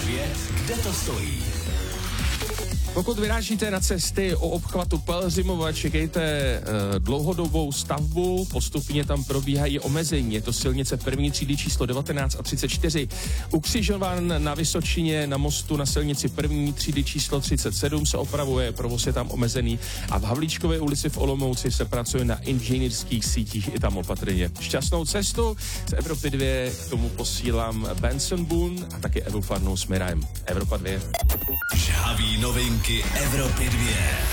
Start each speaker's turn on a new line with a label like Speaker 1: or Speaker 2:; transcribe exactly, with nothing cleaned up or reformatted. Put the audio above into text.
Speaker 1: dvě, kde to stojí?
Speaker 2: Pokud vyrážíte na cesty o obchvatu Pelhřimova, čekejte e, dlouhodobou stavbu, postupně tam probíhají omezení. Je to silnice první třídy číslo devatenáct a třicet čtyři. U křižovan na Vysočině na mostu na silnici první třídy číslo třicet sedm se opravuje, provoz je tam omezený a v Havlíčkové ulici v Olomouci se pracuje na inženýrských sítích i tam opatrně. Šťastnou cestu z Evropy dvě k tomu posílám Benson Boone a taky Evu Farnou s Mirajem. Evropa dvě.
Speaker 1: Žhavý novinky Evropy dvě.